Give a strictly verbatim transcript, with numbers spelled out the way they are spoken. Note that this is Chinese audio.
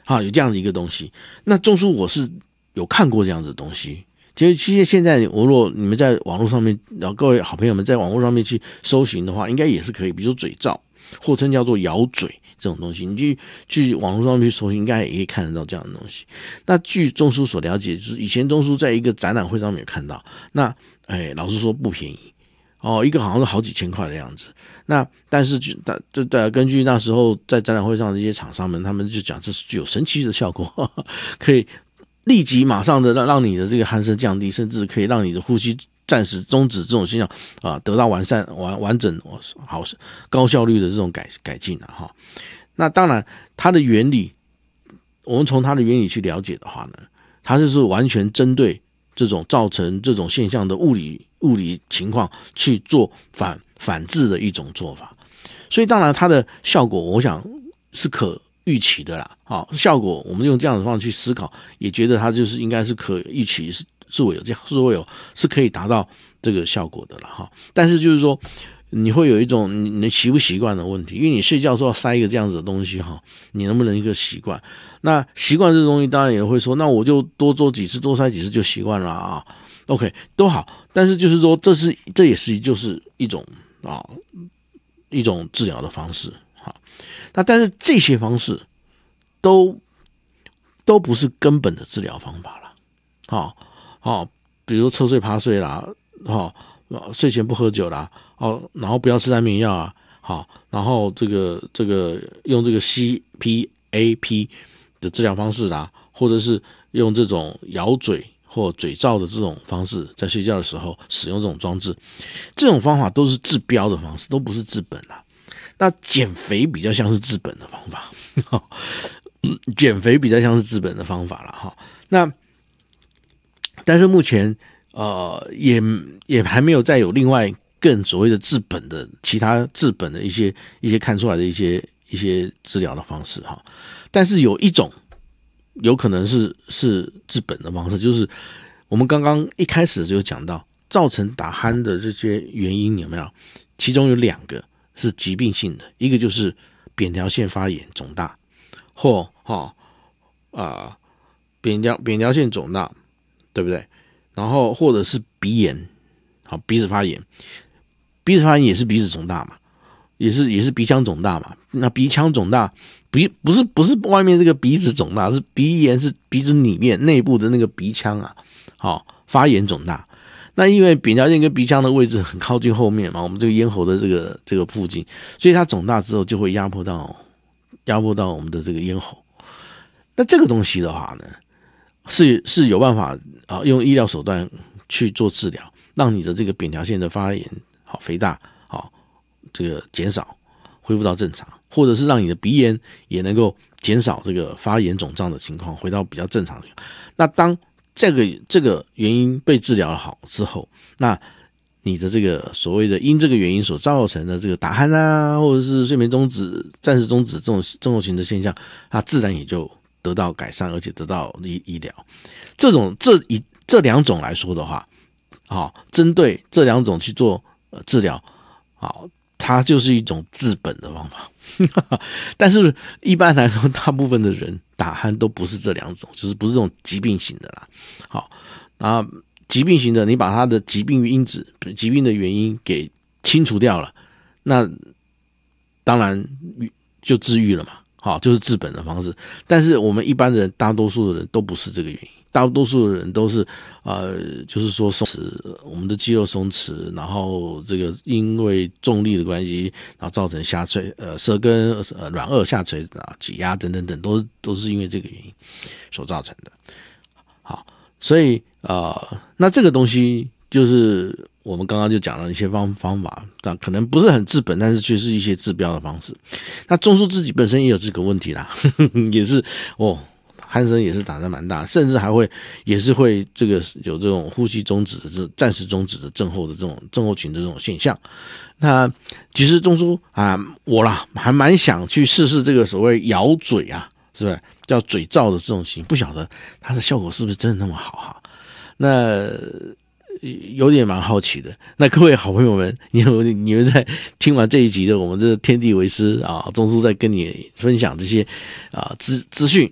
啊，有这样的一个东西。那中枢我是有看过这样子的东西。其实，其实现在我如果你们在网络上面，然后各位好朋友们在网络上面去搜寻的话，应该也是可以，比如说嘴罩，或称叫做咬嘴这种东西，你去去网络上面去搜寻，应该也可以看得到这样的东西。那据中枢所了解，就是以前中枢在一个展览会上面有看到，那哎，老实说不便宜哦，一个好像是好几千块的样子。那但是就这这根据那时候在展览会上的这些厂商们，他们就讲这是具有神奇的效果，呵呵可以立即马上的让让你的这个鼾声降低，甚至可以让你的呼吸暂时终止这种现象啊，得到完善完完整好高效率的这种改改进啊哈。那当然它的原理，我们从它的原理去了解的话呢，它就是完全针对这种造成这种现象的物理物理情况去做反反制的一种做法。所以当然它的效果我想是可预期的啦，好，效果我们用这样的方式去思考，也觉得它就是应该是可预期，是是会有这样，是会有是可以达到这个效果的了哈。但是就是说，你会有一种你习不习惯的问题，因为你睡觉的时候塞一个这样子的东西哈，你能不能一个习惯？那习惯这个东西，当然也会说，那我就多做几次，多塞几次就习惯了啊。OK， 都好，但是就是说，这是这也是就是一种啊一种治疗的方式。那但是这些方式都都不是根本的治疗方法了，好，好，比如说侧睡趴睡啦，好，睡前不喝酒啦，哦，然后不要吃安眠药啊，好，然后这个这个用这个 C P A P 的治疗方式啦，或者是用这种咬嘴或嘴罩的这种方式，在睡觉的时候使用这种装置，这种方法都是治标的方式，都不是治本啦。那减肥比较像是治本的方法，减肥比较像是治本的方法了哈。那但是目前呃也也还没有再有另外更所谓的治本的其他治本的一些一些看出来的一些一些治疗的方式哈。但是有一种有可能是是治本的方式，就是我们刚刚一开始就讲到造成打鼾的这些原因有没有？其中有两个是疾病性的，一个就是扁桃腺发炎肿大，或哈啊扁桃扁桃腺肿大，对不对？然后或者是鼻炎，好，鼻子发炎，鼻子发炎也是鼻子肿大嘛，也是也是鼻腔肿大嘛。那鼻腔肿大，鼻不是不是外面这个鼻子肿大，是鼻炎是鼻子里面内部的那个鼻腔啊，好发炎肿大。那因为扁桃腺跟鼻腔的位置很靠近后面嘛，我们这个咽喉的这个这个附近，所以它肿大之后就会压迫到压迫到我们的这个咽喉。那这个东西的话呢，是是有办法啊，用医疗手段去做治疗，让你的这个扁桃腺的发炎好肥大好这个减少，恢复到正常，或者是让你的鼻炎也能够减少这个发炎肿胀的情况，回到比较正常的。那当这个这个原因被治疗好之后，那你的这个所谓的因这个原因所造成的这个打鼾啊，或者是睡眠中止、暂时中止这种症候群的现象，它自然也就得到改善，而且得到医医疗。这种这一这两种来说的话，好，针对这两种去做呃治疗，好，它就是一种治本的方法。但是一般来说，大部分的人打鼾都不是这两种，就是不是这种疾病型的啦。好，啊，疾病型的，你把它的疾病因子、疾病的原因给清除掉了，那当然就治愈了嘛。好，就是治本的方式。但是我们一般人，大多数的人都不是这个原因。大多数的人都是呃，就是说松弛，我们的肌肉松弛，然后这个因为重力的关系，然后造成下垂，呃，舌根、呃软腭下垂啊、挤压等等等，都都是因为这个原因所造成的。好，所以呃，那这个东西就是我们刚刚就讲了一些方方法，但可能不是很治本，但是却是一些治标的方式。那中枢自己本身也有这个问题啦，呵呵也是哦。鼾声也是打得蛮大，甚至还会也是会这个有这种呼吸中止的这暂时中止的症候的这种症候群的这种现象。那其实中枢啊，我啦还蛮想去试试这个所谓咬嘴啊，是不是叫嘴罩的这种型？不晓得它的效果是不是真的那么好哈？那有点蛮好奇的。那各位好朋友们，你们你们在听完这一集的我们这天地为师啊，中枢在跟你分享这些啊资资讯。